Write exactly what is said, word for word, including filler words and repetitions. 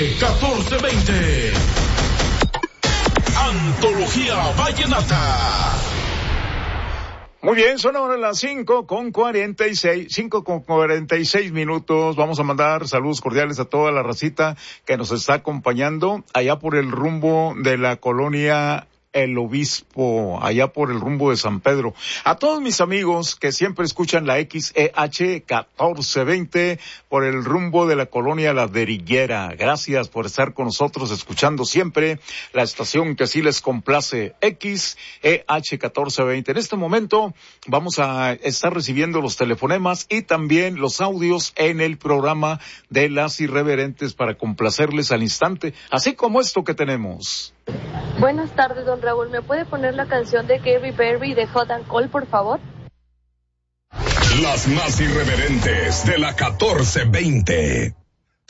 catorce veinte. Antología Vallenata. Muy bien, son ahora las cinco con cuarenta y seis, cinco con cuarenta y seis minutos. Vamos a mandar saludos cordiales a toda la racita que nos está acompañando allá por el rumbo de la colonia El Obispo, allá por el rumbo de San Pedro. A todos mis amigos que siempre escuchan la X E H catorce veinte por el rumbo de la colonia La Deriguera. Gracias por estar con nosotros escuchando siempre la estación que así les complace, X E H catorce veinte. En este momento vamos a estar recibiendo los telefonemas y también los audios en el programa de Las Irreverentes para complacerles al instante, así como esto que tenemos. Buenas tardes, don Raúl. ¿Me puede poner la canción de Gary Berry de Hot and Cold, por favor? Las más irreverentes de la catorce veinte.